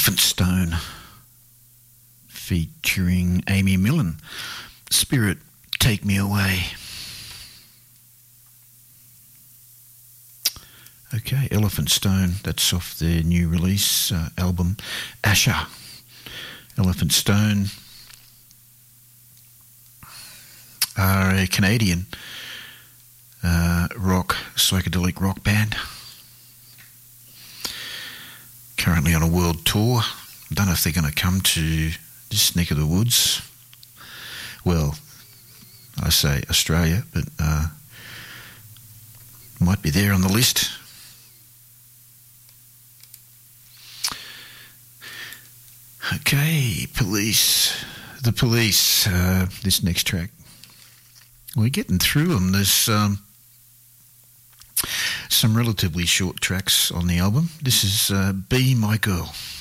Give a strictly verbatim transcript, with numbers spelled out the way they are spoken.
Elephant Stone featuring Amy Millan. Spirit, Take Me Away. Okay, Elephant Stone, that's off their new release uh, album, Asher. Elephant Stone are a Canadian uh, rock, psychedelic rock band. Currently on a world tour. I don't know if they're going to come to this neck of the woods. Well, I say Australia, but uh, might be there on the list. Okay, Police. The Police, uh, this next track. We're getting through them. There's um, some relatively short tracks on the album. This is uh, Be My Girl.